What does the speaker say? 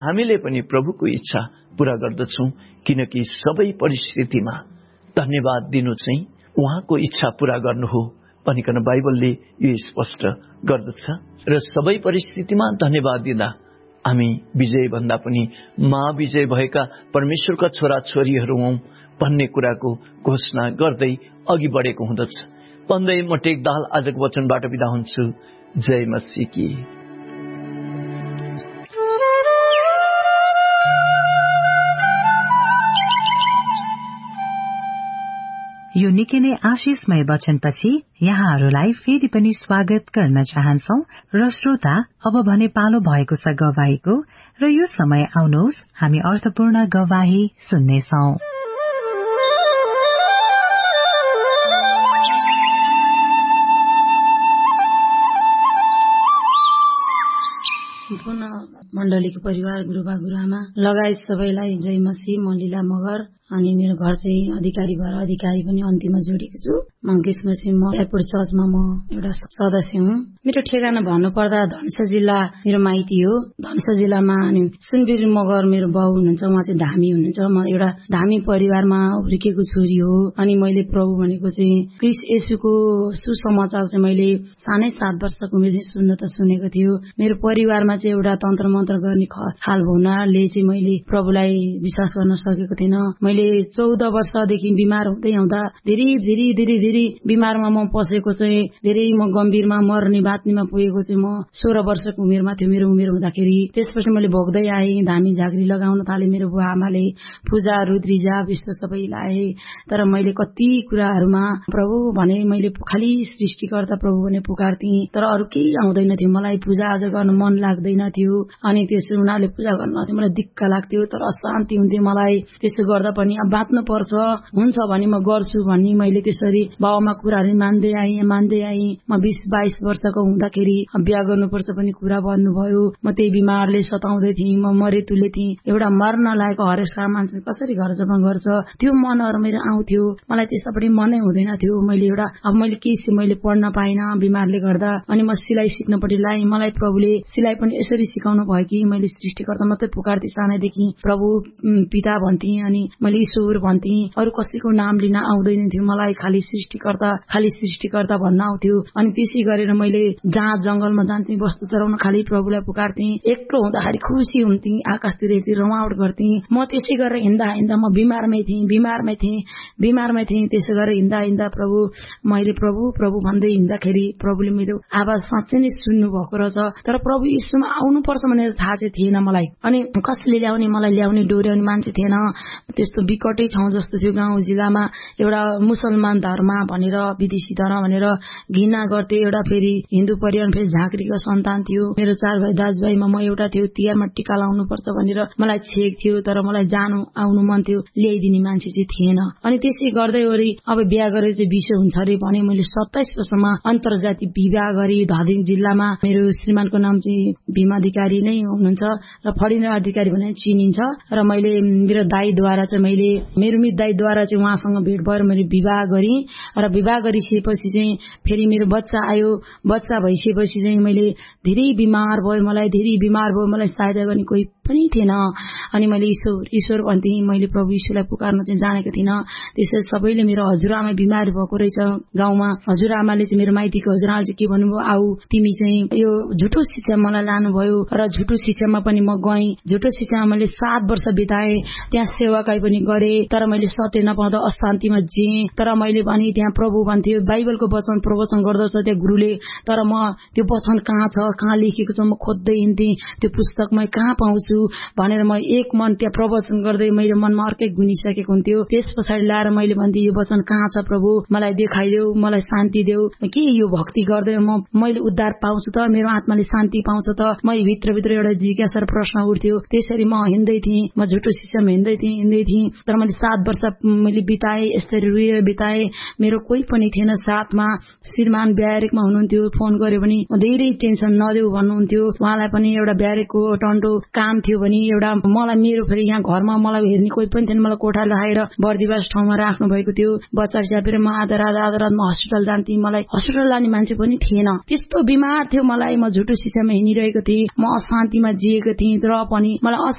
हामीले पनि प्रभुको इच्छा पूरा गर्दछौँ, किनकि सबै परिस्थितिमा धन्यवाद दिनु चाहिँ उहाँको इच्छा पूरा गर्नु हो भनिकन बाइबलले यो स्पष्ट गर्दछ। र सबै परिस्थितिमा धन्यवाद दिँदा हामी विजय भन्दा पनि महाविजय भएका परमेश्वरका छोराछोरीहरू हौं भन्ने कुराको घोषणा गर्दै अघि बढेको हुँदछ। भन्दै म टेकदाल आजको वचनबाट बिदा हुन्छु। जय मसीह की। यो निकै नै आशिषमय वचनपछि यहाँहरूलाई फेरि पनि स्वागत गर्न चाहन्छौ। र श्रोता, अब भने पालो भएको छ गवाहीको, र यो समय आउनुहोस् हामी अर्थपूर्ण गवाही सुन्नेछौ। सम्पूर्ण मण्डलीको परिवार, गुरुबा गुरुआमा लगायत सबैलाई जय मसीह। म लीला मगर अनि मेरो घर चाहिँ अधिकारी भएर अधिकारी पनि अन्तिममा जोडेको छु। म किसमसी म एयरपोर्ट चर्चमा म एउटा सदस्य हुँ। मेरो ठेगाना भन्नुपर्दा धनुषा जिल्ला मेरो माइती हो। धनुषा जिल्लामा अनि सुनवीर मगर मेरो बाउ हुनुहुन्छ, उहाँ चाहिँ धामी हुनुहुन्छ। म एउटा धामी परिवारमा हुर्केको छोरी हो। अनि मैले प्रभु भनेको चाहिँ क्रिस्ट येशूको सुसमाचार चाहिँ मैले सानै 7 वर्षको उमेरदेखि सुन्न त सुनेको थियो। मेरो परिवारमा चाहिँ एउटा तन्त्र मन्त्र गर्ने खाल हुनाले चाहिँ मैले प्रभुलाई विश्वास गर्न सकेको थिएन। मैले 14 वर्षदेखि बिमार हुँदै आउँदा धेरै बिमारमा म पसेको चाहिँ धेरै म गम्भीरमा मर्ने बात्नीमा पुगेको चाहिँ म 16 वर्षको उमेरमा थियो मेरो उमेर हुँदाखेरि। त्यसपछि मैले भोग्दै आएँ, धामी झाँक्री लगाउन थाले। मेरो बुवा आमाले पूजा रुद्री जाप यस्तो सबै लाए। तर मैले कति कुराहरूमा प्रभु भने मैले खालि सृष्टिकर्ता प्रभु भने पुकार्थेँ, तर अरू केही आउँदैन थियो। मलाई पूजा आज गर्न मन लाग्दैन थियो। अनि त्यसो उनीहरूले पूजा गर्न मलाई दिक्क लाग्थ्यो, तर अशान्ति हुन्थ्यो मलाई। त्यसो गर्दा पनि अब बाँच्नु पर्छ, हुन्छ भने म गर्छु भन्ने मैले त्यसरी बाबामा कुराहरू मान्दै आएँ। म 20-22 वर्षको हुँदाखेरि बिहा गर्नुपर्छ पनि कुरा भन्नुभयो। म त्यही बिमारले सताउँदै थिएँ, म मरे तुले थिएँ। एउटा मर्न लागेको हरेसका मान्छे कसरी घर जमा गर्छ, त्यो मनहरू मेरो आउँथ्यो। मलाई त्यसैपट्टि मनै हुँदैन थियो। मैले मैले पढ्न पाइनँ बिमारले गर्दा। अनि म सिलाइ सिक्नपट्टि लाएँ। मलाई प्रभुले सिलाइ पनि यसरी सिकाउनु भयो कि मैले सृष्टिकर्ता मात्रै पुकार्थेँ सानैदेखि। प्रभु पिता भन्थेँ, अनि मैले ईश्वर भन्थेँ। अरू कसैको नाम लिन आउँदैन थियो मलाई, खालि सृष्टिकर्ता भन्न आउँथ्यो। अनि त्यसै गरेर मैले जहाँ जंगलमा जान्थेँ वस्तु चराउन खालि प्रभुलाई पुकार्थेँ। एक्लो हुँदाखेरि खुसी हुन्थेँ, आकाशतिर रमावट गर्थेँ। म त्यसै गरेर हिँड्दा म बिमारमै थिएँ। त्यसै गरेर हिँड्दा मैले प्रभु भन्दै हिँड्दाखेरि प्रभुले मेरो आवाज साँच्चै नै सुन्नु भएको रहेछ। तर प्रभु यीशुमा आउनुपर्छ भनेर थाहा चाहिँ थिएन मलाई। अनि कसले मलाई ल्याउने डोर्याउने मान्छे थिएन। त्यस्तो विकटै ठाउँ जस्तो थियो। गाउँ जिल्लामा एउटा मुसलमान धर्म भनेर, विदेशी धर्म भनेर घृणा गर्थे। एउटा फेरि हिन्दू परिवार, फेरि झाँक्रीको सन्तान थियो। मेरो 4 भाइ दाजुभाइमा म एउटा थियो। तिहारमा टिका लाउनु पर्छ भनेर मलाई छेक थियो, तर मलाई आउनु मन थियो, ल्याइदिने मान्छे चाहिँ थिएन। अनि त्यसै गर्दै वरी अब बिहा गरेर चाहिँ विषय हुन्छ अरे भने मैले 27 वर्षमा अन्तर्जातीय विवाह गरी धादिङ जिल्लामा। मेरो श्रीमानको नाम चाहिँ भीमाधिकारी नै हुनुहुन्छ र फडिना अधिकारी भनेर चिनिन्छ। र मैले मेरो दाईद्वारा चाहिँ उहाँसँग भेट भएर मैले विवाह गरेँ। र विवाह गरिसकेपछि चाहिँ फेरि मेरो बच्चा आयो। बच्चा भइसकेपछि चाहिँ मैले धेरै बिमार भयो। मलाई सहायता गर्ने कोही पनि थिएन। अनि मैले ईश्वर भन्थेँ। मैले प्रभु ईश्वरलाई पुकार्न चाहिँ जानेको थिइनँ। त्यसैले सबैले मेरो हजुरआमा बिमार भएको रहेछ गाउँमा। हजुरआमाले चाहिँ मेरो माइतीको हजुरआमाले चाहिँ के भन्नुभयो, आऊ तिमी चाहिँ यो झुटो शिक्षा मलाई लानुभयो। र झुटो शिक्षामा पनि म गएँ। झुटो शिक्षामा मैले 7 वर्ष बिताएँ। त्यहाँ सेवाकाई पनि गरेँ, तर मैले सत्य नपाउँदा अशान्तिमा जिएँ। तर मैले भने त्यहाँ प्रभु भन्थ्यो, बाइबलको वचन प्रवचन गर्दछ त्यहाँ गुरुले। तर म त्यो वचन कहाँ छ, कहाँ लेखेको छ, म खोज्दै हिँड्थेँ। त्यो पुस्तक म कहाँ पाउँछु भनेर म एक मन त्यहाँ प्रवचन गर्दै मेरो मनमा अर्कै गुनिसकेको हुन्थ्यो। त्यस पछाडि ल्याएर मैले भन्थेँ, यो वचन कहाँ छ प्रभु, मलाई देखाइदेऊ, मलाई शान्ति देऊ। के यो भक्ति गर्दै मैले उद्धार पाउँछु त, मेरो आत्माले शान्ति पाउँछ त। म भित्रभित्र एउटा जिज्ञासा र प्रश्न उठ्थ्यो। त्यसरी म हिँड्दै थिएँ। म झुटो शिक्षामा हिँड्दै थिएँ। तर मैले 7 वर्ष मैले बिताएँ, यसरी रुएर बिताएँ। मेरो कोही पनि थिएन साथमा। श्रीमान ब्यारेकमा हुनुहुन्थ्यो। फोन गर्यो भने धेरै टेन्सन नदेऊ भन्नुहुन्थ्यो। उहाँलाई पनि एउटा ब्यारेकको टन्टो काम थियो भने एउटा मलाई मेरो फेरि यहाँ घरमा मलाई हेर्ने कोही पनि थिएन। मलाई कोठा लगाएर बर्दिवास ठाउँमा राख्नु भएको थियो। बच्चा स्यापेर म आधा रातमा हस्पिटल जान्थेँ। मलाई हस्पिटल लाने मान्छे पनि थिएन। त्यस्तो बिमार थियो मलाई। म झुटो शिक्षामा हिँडिरहेको थिएँ। म अशान्तिमा जिएको थिएँ। तर पनि मलाई